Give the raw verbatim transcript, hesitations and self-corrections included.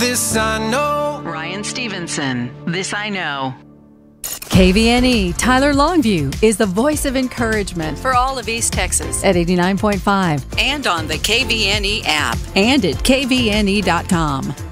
This I know. Ryan Stevenson, This I Know. K V N E Tyler Longview is the voice of encouragement for all of East Texas at eighty-nine point five and on the K V N E app and at K V N E dot com.